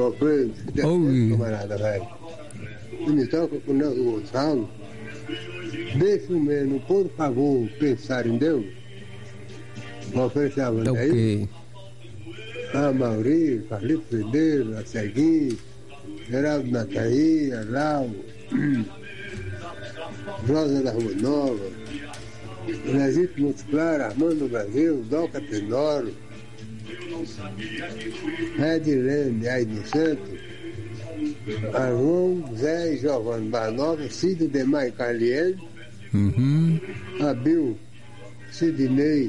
sofrendo, camarada, velho. Me toca com o Nelson Gonçalves. Deixa o menos, por favor, pensar em Deus. Vou oferecer a banda aí. A Mauri, Carlito Fedeiro, a Ceguinho, Geraldo Nataí, a Lau, Rosa da Rua Nova, Legítimo Claro, Armando Brasil, Doca Tenoro, Edilene, Aide Santos, João, Zé e Giovanni Barnova, Cid Demar e Carliene, Abil, Sidney,